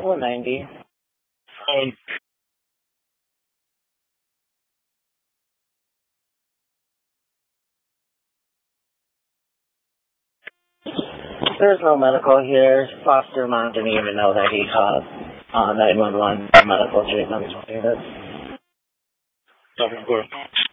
190. There's no medical here. Foster mom didn't even know that he called 911 for medical treatment. Of course.